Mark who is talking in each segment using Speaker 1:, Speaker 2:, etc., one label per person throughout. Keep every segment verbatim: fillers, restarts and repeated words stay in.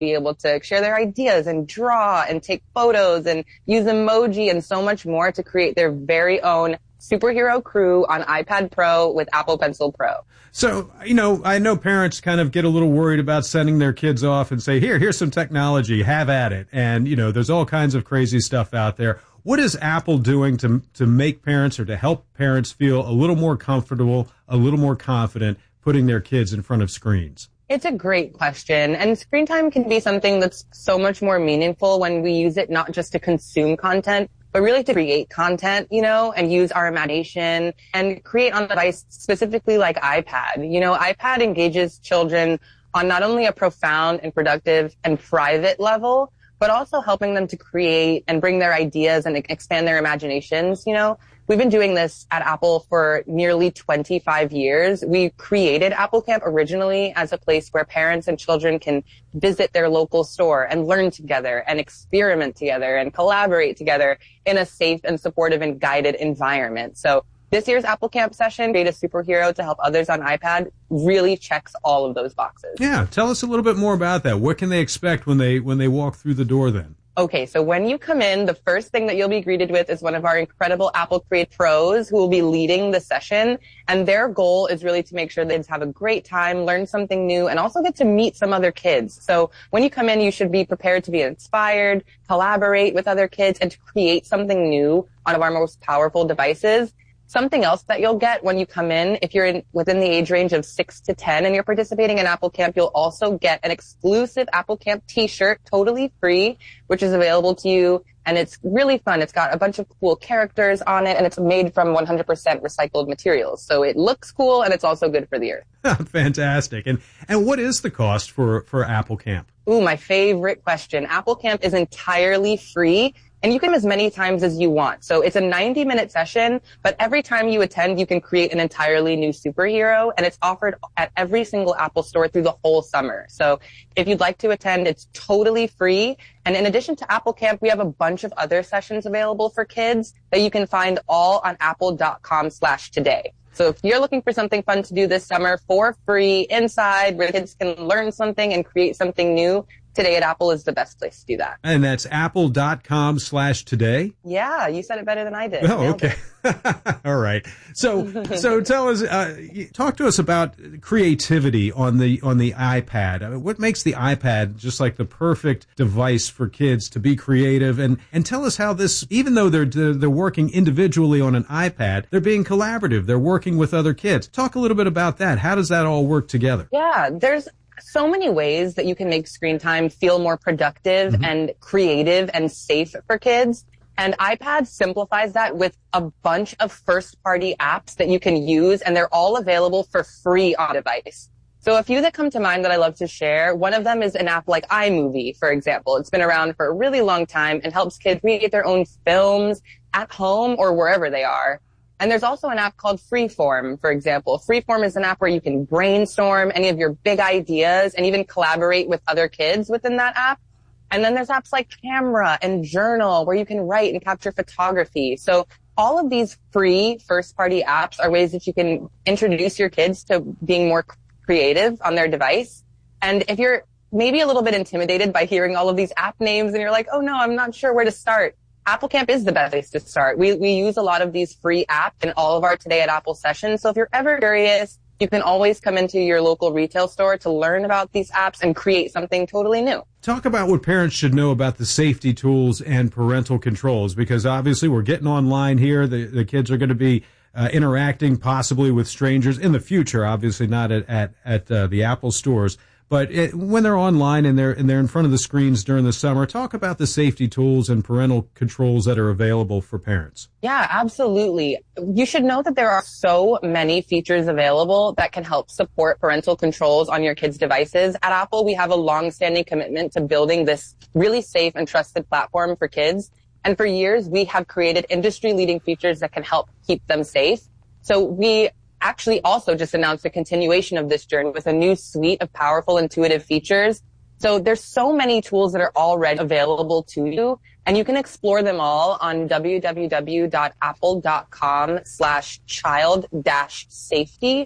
Speaker 1: be able to share their ideas and draw and take photos and use emoji and so much more to create their very own superhero crew on iPad Pro with Apple Pencil Pro.
Speaker 2: So, you know, I know parents kind of get a little worried about sending their kids off and say, here, here's some technology, have at it. And, you know, there's all kinds of crazy stuff out there. What is Apple doing to to make parents or to help parents feel a little more comfortable, a little more confident putting their kids in front of screens?
Speaker 1: It's a great question. And screen time can be something that's so much more meaningful when we use it not just to consume content, but really to create content, you know, and use our imagination and create on a device specifically like iPad. You know, iPad engages children on not only a profound and productive and private level, but also helping them to create and bring their ideas and expand their imaginations. You know, we've been doing this at Apple for nearly twenty-five years. We created Apple Camp originally as a place where parents and children can visit their local store and learn together and experiment together and collaborate together in a safe and supportive and guided environment. So this year's Apple Camp session, Create a Superhero to Help Others on iPad, really checks all of those boxes.
Speaker 2: Yeah, tell us a little bit more about that. What can they expect when they when they walk through the door then?
Speaker 1: Okay, so when you come in, the first thing that you'll be greeted with is one of our incredible Apple Create pros who will be leading the session. And their goal is really to make sure that kids have a great time, learn something new, and also get to meet some other kids. So when you come in, you should be prepared to be inspired, collaborate with other kids, and to create something new on one of our most powerful devices. Something else that you'll get when you come in, if you're in within the age range of six to ten and you're participating in Apple Camp, you'll also get an exclusive Apple Camp t-shirt, totally free, which is available to you. And it's really fun. It's got a bunch of cool characters on it, and it's made from one hundred percent recycled materials. So it looks cool, and it's also good for the earth.
Speaker 2: Fantastic. And and what is the cost for, for Apple Camp?
Speaker 1: Ooh, my favorite question. Apple Camp is entirely free. And you can as many times as you want. So it's a ninety minute session, but every time you attend, you can create an entirely new superhero, and it's offered at every single Apple store through the whole summer. So if you'd like to attend, it's totally free. And in addition to Apple Camp, we have a bunch of other sessions available for kids that you can find all on apple.com slash today. So if you're looking for something fun to do this summer for free inside where kids can learn something and create something new, Today at Apple is the best place to do that.
Speaker 2: And that's apple.com slash today?
Speaker 1: Yeah, you said it better than I did.
Speaker 2: Oh, okay. All right. So, so tell us, uh, talk to us about creativity on the, on the iPad. I mean, what makes the iPad just like the perfect device for kids to be creative? And, and tell us how this, even though they're, they're working individually on an iPad, they're being collaborative. They're working with other kids. Talk a little bit about that. How does that all work together?
Speaker 1: Yeah, there's so many ways that you can make screen time feel more productive mm-hmm. and creative and safe for kids. And iPad simplifies that with a bunch of first-party apps that you can use, and they're all available for free on device. So a few that come to mind that I love to share, one of them is an app like iMovie, for example. It's been around for a really long time and helps kids create their own films at home or wherever they are. And there's also an app called Freeform, for example. Freeform is an app where you can brainstorm any of your big ideas and even collaborate with other kids within that app. And then there's apps like Camera and Journal where you can write and capture photography. So all of these free first-party apps are ways that you can introduce your kids to being more creative on their device. And if you're maybe a little bit intimidated by hearing all of these app names and you're like, oh no, I'm not sure where to start, Apple Camp is the best place to start. We we use a lot of these free apps in all of our Today at Apple sessions. So if you're ever curious, you can always come into your local retail store to learn about these apps and create something totally new.
Speaker 2: Talk about what parents should know about the safety tools and parental controls, because obviously we're getting online here. The, the kids are going to be uh, interacting possibly with strangers in the future, obviously not at, at, at uh, the Apple stores. But it, when they're online and they're and they're in front of the screens during the summer, talk about the safety tools and parental controls that are available for parents.
Speaker 1: Yeah, absolutely. You should know that there are so many features available that can help support parental controls on your kids' devices. At Apple, we have a long-standing commitment to building this really safe and trusted platform for kids. And for years, we have created industry-leading features that can help keep them safe. So we actually also just announced a continuation of this journey with a new suite of powerful, intuitive features. So there's so many tools that are already available to you, and you can explore them all on www.apple.com slash child dash safety.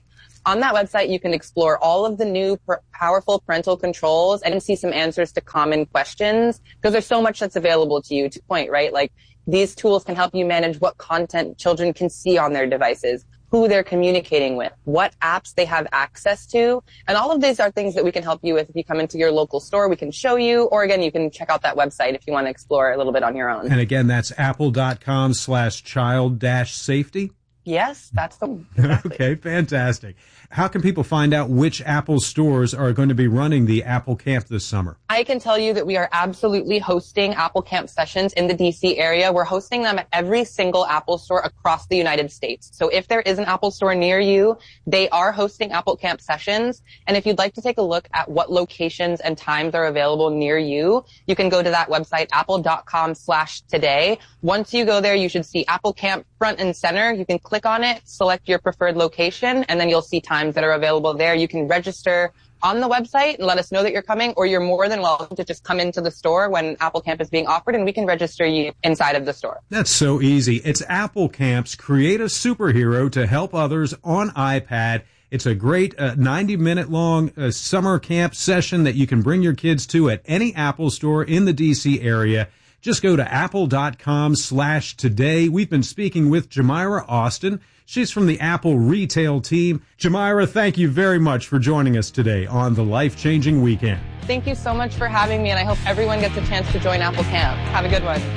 Speaker 1: On that website, you can explore all of the new pr- powerful parental controls and see some answers to common questions, because there's so much that's available to you to point, right? Like, these tools can help you manage what content children can see on their devices, who they're communicating with, what apps they have access to. And all of these are things that we can help you with. If you come into your local store, we can show you. Or again, you can check out that website if you want to explore a little bit on your own.
Speaker 2: And again, that's apple.com slash child dash safety.
Speaker 1: Yes, that's the one. Exactly.
Speaker 2: Okay, fantastic. How can people find out which Apple stores are going to be running the Apple Camp this summer?
Speaker 1: I can tell you that we are absolutely hosting Apple Camp sessions in the D C area. We're hosting them at every single Apple store across the United States. So if there is an Apple store near you, they are hosting Apple Camp sessions. And if you'd like to take a look at what locations and times are available near you, you can go to that website, apple.com slash today. Once you go there, you should see Apple Camp front and center. You can click on it, select your preferred location, and then you'll see times that are available there. You can register on the website and let us know that you're coming, or you're more than welcome to just come into the store when Apple Camp is being offered, and we can register you inside of the store.
Speaker 2: That's so easy. It's Apple Camp's Create a Superhero to Help Others on iPad. It's a great uh, ninety minute long uh, summer camp session that you can bring your kids to at any Apple store in the D C area. Just go to apple.com slash today. We've been speaking with Jamira Austin. She's from the Apple retail team. Jamira, thank you very much for joining us today on the Life Changing Weekend.
Speaker 1: Thank you so much for having me, and I hope everyone gets a chance to join Apple Camp. Have a good one.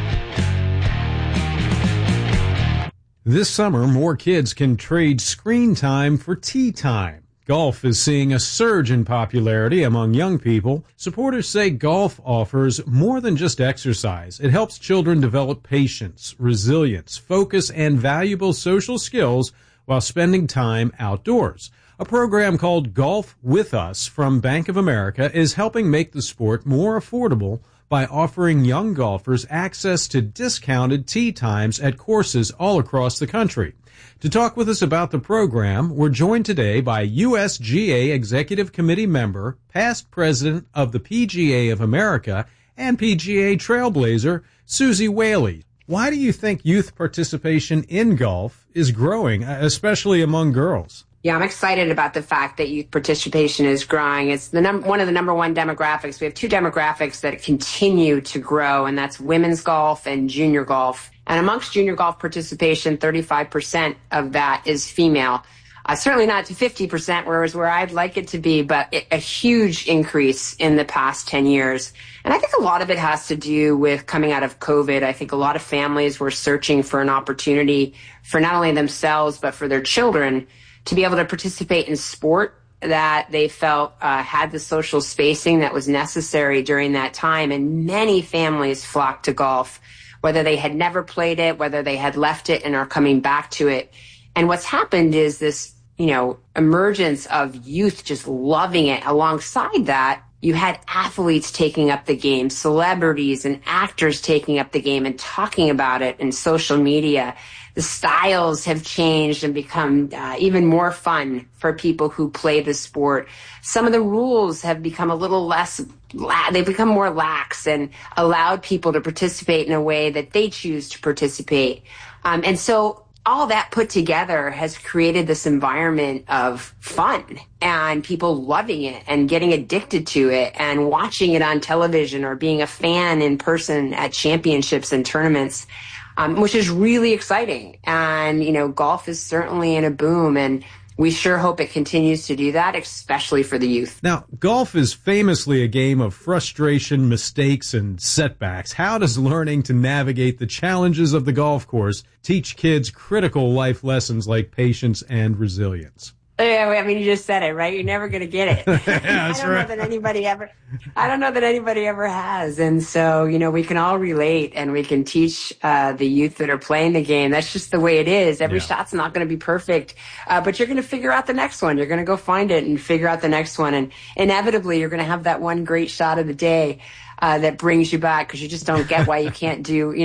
Speaker 2: This summer, more kids can trade screen time for tea time. Golf is seeing a surge in popularity among young people. Supporters say golf offers more than just exercise. It helps children develop patience, resilience, focus, and valuable social skills while spending time outdoors. A program called Golf With Us from Bank of America is helping make the sport more affordable by offering young golfers access to discounted tee times at courses all across the country. To talk with us about the program, we're joined today by U S G A Executive Committee member, past president of the P G A of America, and P G A trailblazer, Susie Whaley. Why do you think youth participation in golf is growing, especially among girls?
Speaker 3: Yeah, I'm excited about the fact that youth participation is growing. It's the num- one of the number one demographics. We have two demographics that continue to grow, and that's women's golf and junior golf. And amongst junior golf participation, thirty-five percent of that is female. Uh, certainly not to fifty percent, whereas where I'd like it to be, but it, a huge increase in the past ten years. And I think a lot of it has to do with coming out of COVID. I think a lot of families were searching for an opportunity for not only themselves, but for their children to be able to participate in sport that they felt uh, had the social spacing that was necessary during that time. And many families flocked to golf, whether they had never played it, whether they had left it and are coming back to it. And what's happened is this, you know, emergence of youth just loving it. Alongside that, you had athletes taking up the game, celebrities and actors taking up the game and talking about it in social media. The styles have changed and become uh, even more fun for people who play the sport. Some of the rules have become a little less, la- they've become more lax and allowed people to participate in a way that they choose to participate. Um, and so all that put together has created this environment of fun and people loving it and getting addicted to it and watching it on television or being a fan in person at championships and tournaments. Um, which is really exciting. And, you know, golf is certainly in a boom, and we sure hope it continues to do that, especially for the youth.
Speaker 2: Now, golf is famously a game of frustration, mistakes, and setbacks. How does learning to navigate the challenges of the golf course teach kids critical life lessons like patience and resilience?
Speaker 3: Yeah, I mean, you just said it, right? You're never going to get it.
Speaker 2: Yeah, that's
Speaker 3: I don't
Speaker 2: right.
Speaker 3: know that anybody ever, I don't know that anybody ever has. And so, you know, we can all relate and we can teach uh, the youth that are playing the game. That's just the way it is. Every
Speaker 2: Yeah.
Speaker 3: shot's not going to be perfect, uh, but you're going to figure out the next one. You're going to go find it and figure out the next one. And inevitably, you're going to have that one great shot of the day uh, that brings you back because you just don't get why you can't do, you know,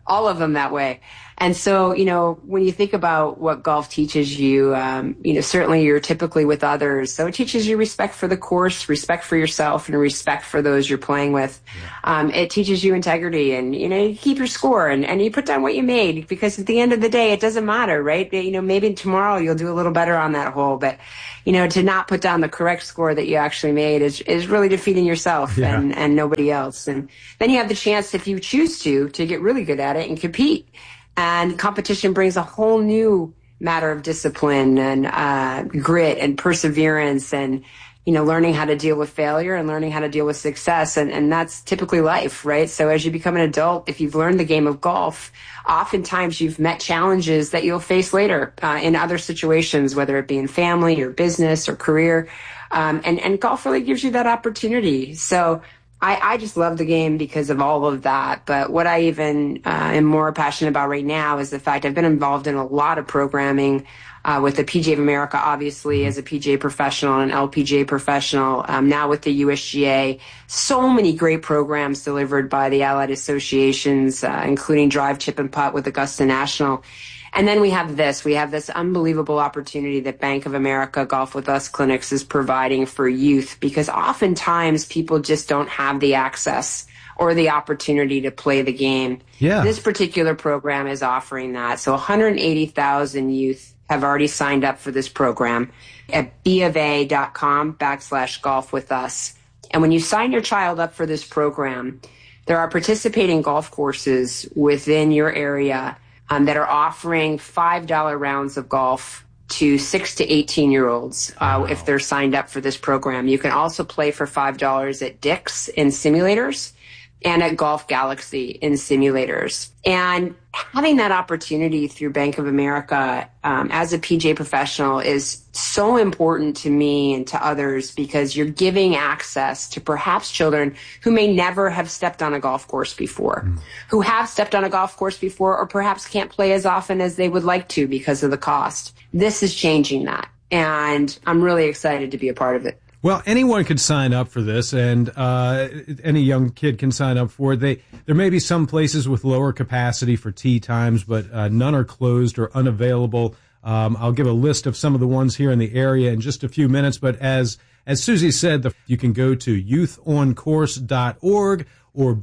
Speaker 3: all of them that way. And so, you know, when you think about what golf teaches you, um, you know, certainly you're typically with others. So it teaches you respect for the course, respect for yourself, and respect for those you're playing with. Yeah. Um, it teaches you integrity, and, you know, you keep your score, and, and you put down what you made, because at the end of the day, it doesn't matter, right? You know, maybe tomorrow you'll do a little better on that hole, but, you know, to not put down the correct score that you actually made is, is really defeating yourself yeah. and, and nobody else. And then you have the chance, if you choose to, to get really good at it and compete. And competition brings a whole new matter of discipline and uh, grit and perseverance and, you know, learning how to deal with failure and learning how to deal with success. And, and that's typically life, right? So as you become an adult, if you've learned the game of golf, oftentimes you've met challenges that you'll face later uh, in other situations, whether it be in family or business or career. Um, and, and golf really gives you that opportunity. So I, I just love the game because of all of that. But what I even uh, am more passionate about right now is the fact I've been involved in a lot of programming uh, with the P G A of America, obviously, as a P G A professional and an L P G A professional, um, now with the U S G A. So many great programs delivered by the allied associations, uh, including Drive, Chip, and Putt with Augusta National. And then we have this. We have this unbelievable opportunity that Bank of America Golf With Us Clinics is providing for youth, because oftentimes people just don't have the access or the opportunity to play the game.
Speaker 2: Yeah.
Speaker 3: This particular program is offering that. So one hundred eighty thousand youth have already signed up for this program at bofa.com backslash golf with us. And when you sign your child up for this program, there are participating golf courses within your area Um, that are offering five dollar rounds of golf to six to eighteen year olds uh, wow. if they're signed up for this program. You can also play for five dollars at Dick's in simulators and at Golf Galaxy in simulators. And having that opportunity through Bank of America um, as a P G A professional is so important to me and to others, because you're giving access to perhaps children who may never have stepped on a golf course before, mm. who have stepped on a golf course before, or perhaps can't play as often as they would like to because of the cost. This is changing that, and I'm really excited to be a part of it.
Speaker 2: Well, anyone could sign up for this, and uh, any young kid can sign up for it. They, there may be some places with lower capacity for tee times, but uh, none are closed or unavailable. Um, I'll give a list of some of the ones here in the area in just a few minutes, but as as Susie said, the, you can go to youth on course dot org or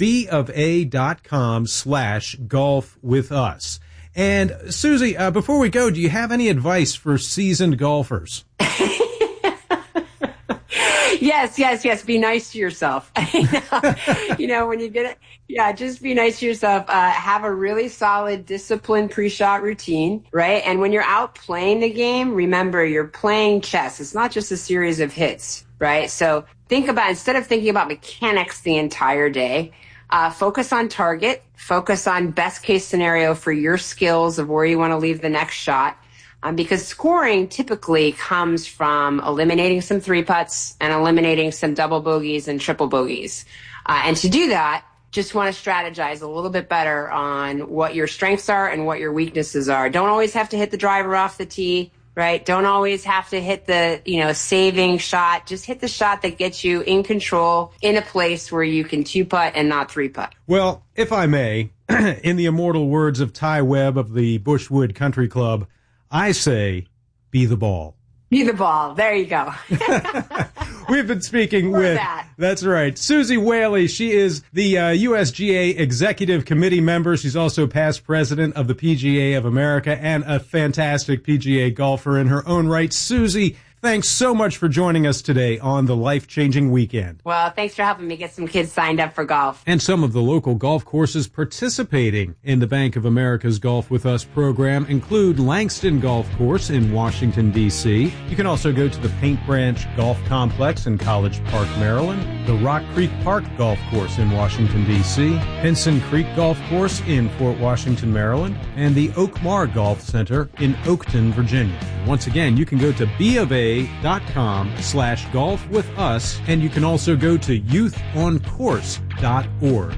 Speaker 2: bofa.com slash golf with us. And Susie, uh, before we go, do you have any advice for seasoned golfers?
Speaker 3: Yes, yes, yes. Be nice to yourself. You know, when you get it, yeah, just be nice to yourself. Uh, have a really solid, disciplined pre-shot routine, right? And when you're out playing the game, remember you're playing chess. It's not just a series of hits, right? So think about, instead of thinking about mechanics the entire day, uh, focus on target, focus on best case scenario for your skills of where you want to leave the next shot. Um, because scoring typically comes from eliminating some three putts and eliminating some double bogeys and triple bogeys. Uh, and to do that, just want to strategize a little bit better on what your strengths are and what your weaknesses are. Don't always have to hit the driver off the tee, right? Don't always have to hit the, you know, saving shot. Just hit the shot that gets you in control in a place where you can two putt and not three putt.
Speaker 2: Well, if I may, in the immortal words of Ty Webb of the Bushwood Country Club, I say, be the ball.
Speaker 3: Be the ball. There you go.
Speaker 2: We've been speaking with,
Speaker 3: that.
Speaker 2: That's right, Susie Whaley. She is the uh, U S G A Executive Committee member. She's also past president of the P G A of America and a fantastic P G A golfer in her own right. Susie, thanks so much for joining us today on the Life-Changing Weekend.
Speaker 3: Well, thanks for helping me get some kids signed up for golf.
Speaker 2: And some of the local golf courses participating in the Bank of America's Golf With Us program include Langston Golf Course in Washington, D C You can also go to the Paint Branch Golf Complex in College Park, Maryland, the Rock Creek Park Golf Course in Washington, D C Pinson Creek Golf Course in Fort Washington, Maryland, and the Oakmar Golf Center in Oakton, Virginia. Once again, you can go to bofa.com slash golf with us, and you can also go to youth on course dot org.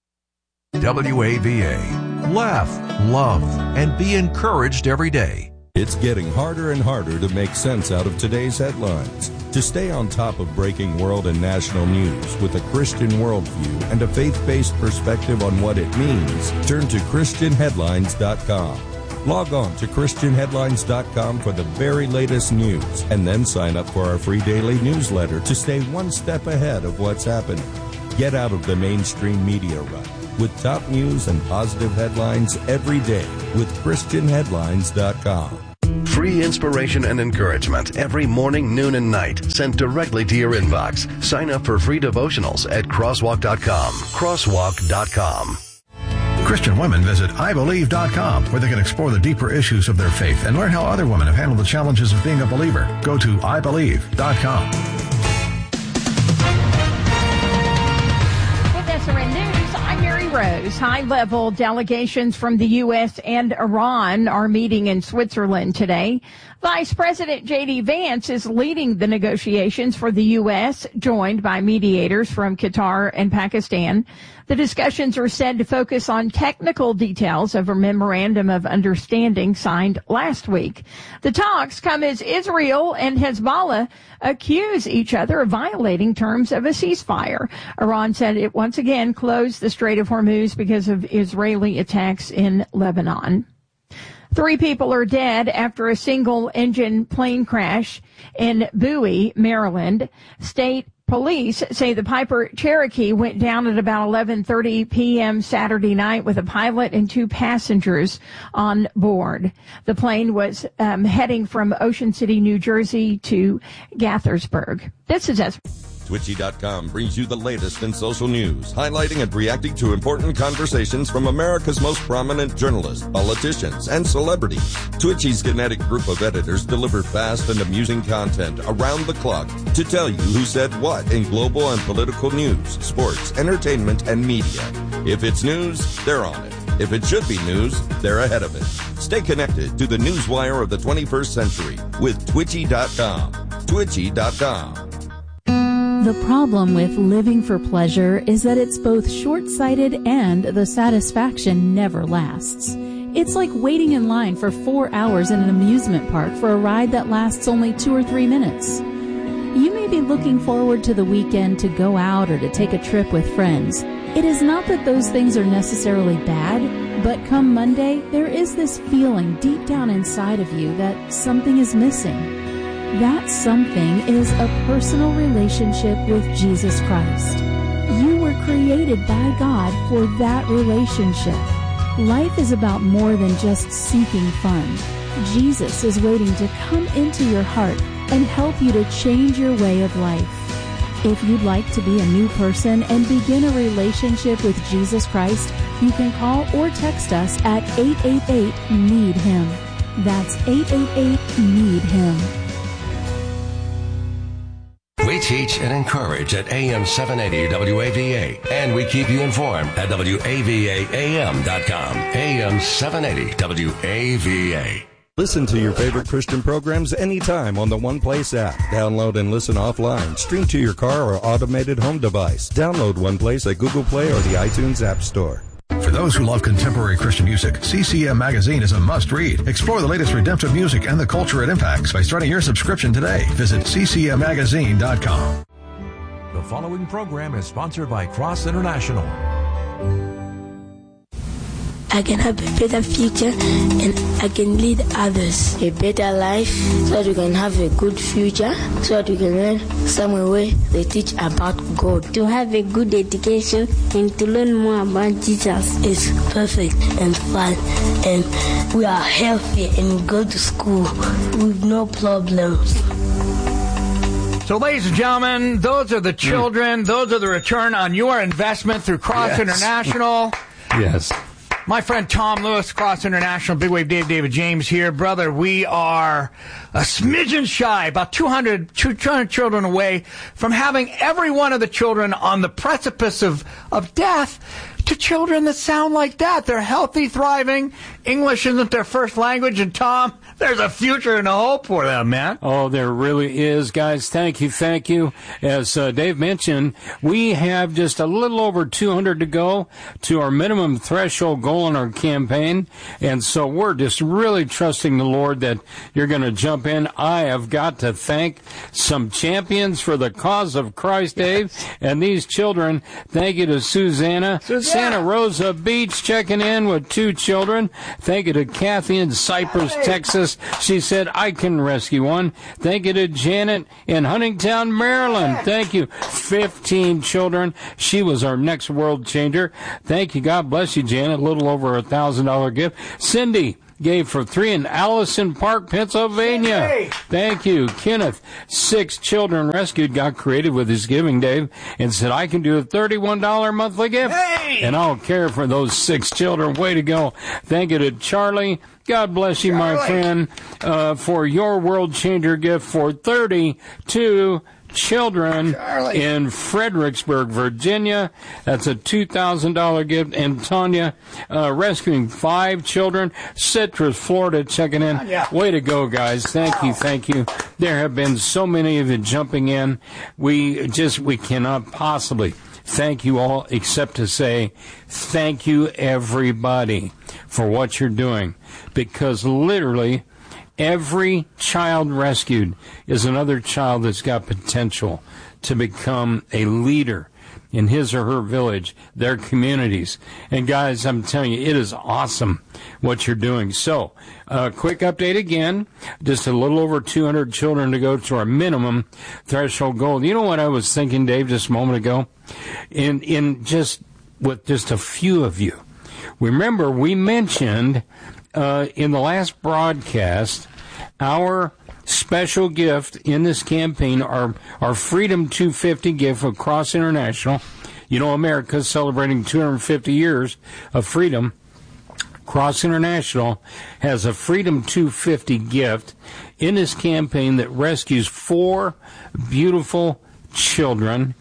Speaker 4: W A V A. Laugh, love, and be encouraged every day. It's getting harder and harder to make sense out of today's headlines. To stay on top of breaking world and national news with a Christian worldview and a faith-based perspective on what it means, turn to Christian Headlines dot com. Log on to Christian Headlines dot com for the very latest news, and then sign up for our free daily newsletter to stay one step ahead of what's happening. Get out of the mainstream media rut with top news and positive headlines every day with Christian Headlines dot com.
Speaker 5: Free inspiration and encouragement every morning, noon, and night sent directly to your inbox. Sign up for free devotionals at crosswalk dot com. crosswalk dot com.
Speaker 6: Christian women visit I believe dot com, where they can explore the deeper issues of their faith and learn how other women have handled the challenges of being a believer. Go to I believe dot com.
Speaker 7: With S R N News, I'm Mary Rose. High-level delegations from the U S and Iran are meeting in Switzerland today. Vice President J D Vance is leading the negotiations for the U S, joined by mediators from Qatar and Pakistan. The discussions are said to focus on technical details of a memorandum of understanding signed last week. The talks come as Israel and Hezbollah accuse each other of violating terms of a ceasefire. Iran said it once again closed the Strait of Hormuz because of Israeli attacks in Lebanon. Three people are dead after a single-engine plane crash in Bowie, Maryland. State police say the Piper Cherokee went down at about eleven thirty p.m. Saturday night with a pilot and two passengers on board. The plane was um, heading from Ocean City, New Jersey to Gaithersburg. This is S.
Speaker 4: Twitchy dot com brings you the latest in social news, highlighting and reacting to important conversations from America's most prominent journalists, politicians, and celebrities. Twitchy's kinetic group of editors deliver fast and amusing content around the clock to tell you who said what in global and political news, sports, entertainment, and media. If it's news, they're on it. If it should be news, they're ahead of it. Stay connected to the newswire of the twenty-first century with Twitchy dot com. Twitchy dot com.
Speaker 8: The problem with living for pleasure is that it's both short-sighted and the satisfaction never lasts. It's like waiting in line for four hours in an amusement park for a ride that lasts only two or three minutes. You may be looking forward to the weekend to go out or to take a trip with friends. It is not that those things are necessarily bad, but come Monday, there is this feeling deep down inside of you that something is missing. That something is a personal relationship with Jesus Christ. You were created by God for that relationship. Life is about more than just seeking fun. Jesus is waiting to come into your heart and help you to change your way of life. If you'd like to be a new person and begin a relationship with Jesus Christ, you can call or text us at eight eight eight, need him. That's eight eight eight, need him.
Speaker 5: We teach and encourage at A M seven eighty W A V A, and we keep you informed at W A V A A M dot com. A M seven eighty W A V A.
Speaker 4: Listen to your favorite Christian programs anytime on the One Place app. Download and listen offline. Stream to your car or automated home device. Download One Place at Google Play or the iTunes App Store.
Speaker 6: For those who love contemporary Christian music, C C M Magazine is a must-read. Explore the latest redemptive music and the culture it impacts by starting your subscription today. Visit C C M magazine dot com.
Speaker 9: The following program is sponsored by Cross International.
Speaker 10: I can have a better future and I can lead others a better life so that we can have a good future, so that we can learn somewhere where they teach about God. To have a good education and to learn more about Jesus is perfect and fun, and we are healthy and go to school with no problems.
Speaker 11: So, ladies and gentlemen, those are the children. Mm. Those are the return on your investment through Cross yes. International.
Speaker 2: Yes.
Speaker 11: My friend Tom Lewis, Cross International, Big Wave Dave, David James here. Brother, we are a smidgen shy, about two hundred, two hundred children away from having every one of the children on the precipice of, of death to children that sound like that. They're healthy, thriving. English isn't their first language. And Tom, there's a future and a hope for them, man.
Speaker 12: Oh, there really is, guys. Thank you, thank you. As uh, Dave mentioned, we have just a little over two hundred to go to our minimum threshold goal in our campaign. And so we're just really trusting the Lord that you're going to jump in. I have got to thank some champions for the cause of Christ, Dave. And these children, thank you to Susanna. Susanna. Santa Rosa Beach checking in with two children. Thank you to Kathy in Cypress, hey. Texas. She said, I can rescue one. Thank you to Janet in Huntingtown, Maryland. Thank you. fifteen children. She was our next world changer. Thank you. God bless you, Janet. A little over a one thousand dollars gift. Cindy gave for three in Allison Park, Pennsylvania. Hey. Thank you. Kenneth, six children rescued, got creative with his giving, Dave, and said, I can do a thirty-one dollars monthly gift, hey. And I'll care for those six children. Way to go. Thank you to Charlie. God bless you, Charlie. My friend, uh, for your world changer gift for thirty-two children Charlie. In Fredericksburg, Virginia. That's a two thousand dollars gift. And Tanya, uh, rescuing five children. Citrus, Florida, checking in. Tanya. Way to go, guys. Thank wow. you, thank you. There have been so many of you jumping in. We just, we cannot possibly thank you all except to say thank you, everybody, for what you're doing. Because literally, every child rescued is another child that's got potential to become a leader in his or her village, their communities. And guys, I'm telling you, it is awesome what you're doing. So, uh, quick update again, just a little over two hundred children to go to our minimum threshold goal. You know what I was thinking, Dave, just a moment ago? In, in just, with just a few of you. Remember, we mentioned Uh, in the last broadcast, our special gift in this campaign, our, our Freedom two fifty gift of Cross International. You know, America's celebrating two hundred fifty years of freedom. Cross International has a Freedom two fifty gift in this campaign that rescues four beautiful children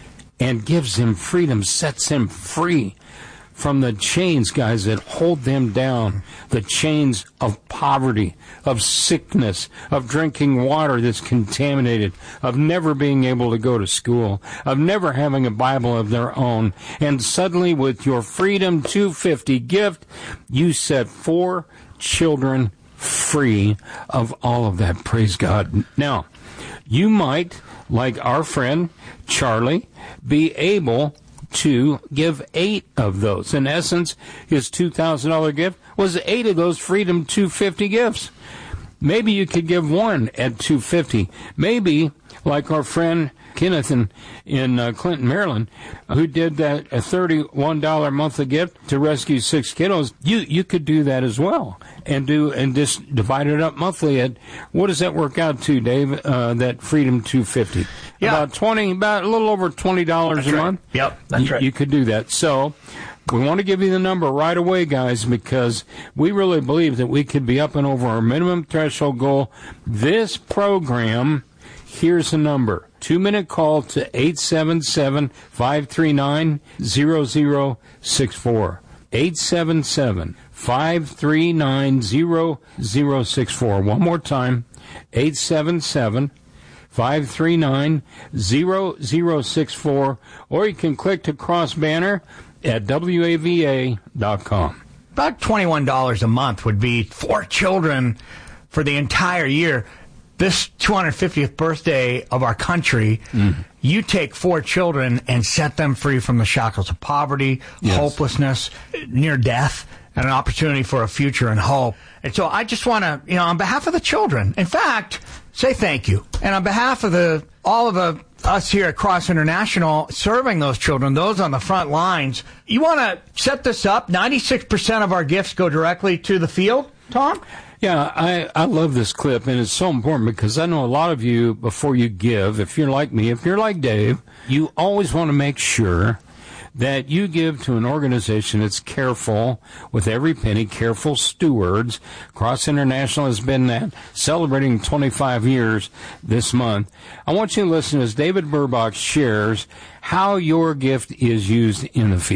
Speaker 12: and gives them freedom, sets them free from the chains, guys, that hold them down, the chains of poverty, of sickness, of drinking water that's contaminated, of never being able to go to school, of never having a Bible of their own. And suddenly, with your Freedom two fifty gift, you set four children free of all of that. Praise God. Now, you might, like our friend Charlie, be able to give eight of those. In essence, his two thousand dollars gift was eight of those Freedom two fifty gifts. Maybe you could give one at two hundred fifty dollars. Maybe, like our friend Kenneth in, in uh, Clinton, Maryland, who did that a thirty-one dollars monthly gift to rescue six kiddos, you you could do that as well and do and just divide it up monthly. At what does that work out to, Dave? Uh, that Freedom two fifty. Yeah. About twenty, about a little over twenty dollars a right. month.
Speaker 11: Yep, that's
Speaker 12: you,
Speaker 11: right.
Speaker 12: You could do that. So we want to give you the number right away, guys, because we really believe that we could be up and over our minimum threshold goal. This program, here's the number. Two-minute call to eight seven seven, five three nine, zero zero six four. eight seven seven, five three nine, zero zero six four. One more time, eight seven seven, five three nine, zero zero six four. Or you can click to cross banner at W A V A dot com.
Speaker 11: About twenty-one dollars a month would be four children for the entire year. This two hundred fiftieth birthday of our country, mm. you take four children and set them free from the shackles of poverty, yes. hopelessness, near death, and an opportunity for a future and hope. And so I just want to, you know, on behalf of the children, in fact, say thank you. And on behalf of the all of the, us here at Cross International serving those children, those on the front lines, you want to set this up. ninety-six percent of our gifts go directly to the field, Tom?
Speaker 12: Yeah, I, I love this clip, and it's so important because I know a lot of you, before you give, if you're like me, if you're like Dave, you always want to make sure that you give to an organization that's careful with every penny, careful stewards. Cross International has been that, celebrating twenty-five years this month. I want you to listen as David Burbach shares how your gift is used in the field.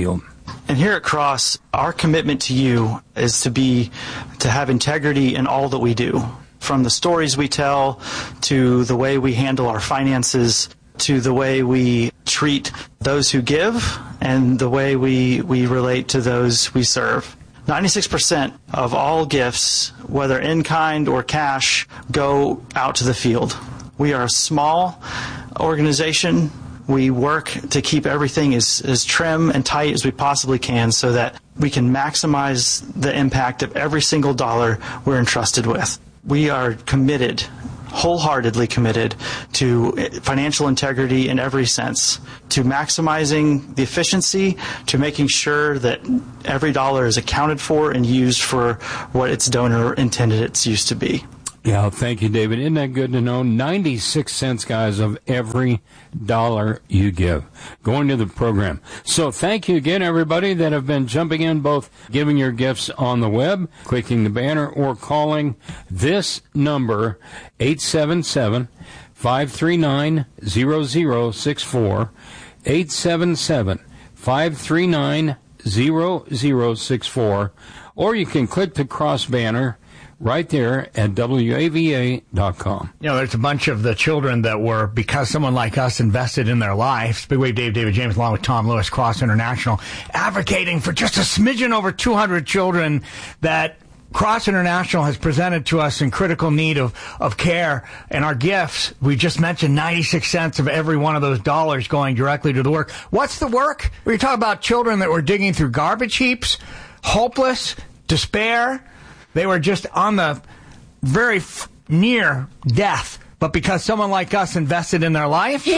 Speaker 13: And here at Cross, our commitment to you is to be, to have integrity in all that we do. From the stories we tell, to the way we handle our finances, to the way we treat those who give, and the way we, we relate to those we serve. ninety-six percent of all gifts, whether in kind or cash, go out to the field. We are a small organization. We work to keep everything as, as trim and tight as we possibly can so that we can maximize the impact of every single dollar we're entrusted with. We are committed, wholeheartedly committed, to financial integrity in every sense, to maximizing the efficiency, to making sure that every dollar is accounted for and used for what its donor intended its use to be.
Speaker 12: Yeah, thank you, David. Isn't that good to know? ninety-six cents, guys, of every dollar you give going to the program. So thank you again, everybody that have been jumping in, both giving your gifts on the web, clicking the banner, or calling this number, eight seven seven, five three nine, zero zero six four, eight seven seven, five three nine, zero zero six four, or you can click the cross banner right there at W A V A dot com.
Speaker 11: You know, there's a bunch of the children that were, because someone like us invested in their lives, Big Wave Dave, David James, along with Tom Lewis, Cross International, advocating for just a smidgen over two hundred children that Cross International has presented to us in critical need of, of care. And our gifts, we just mentioned ninety-six cents of every one of those dollars going directly to the work. What's the work? We're talking about children that were digging through garbage heaps, hopeless, despair. They were just on the very f- near death. But because someone like us invested in their life,